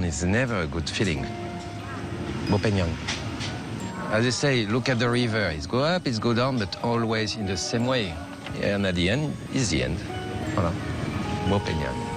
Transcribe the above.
is never a good feeling. Bopengang. As they say, look at the river. It's go up, it's go down, but always in the same way. And at the end, is the end. Voilà. Bopengang.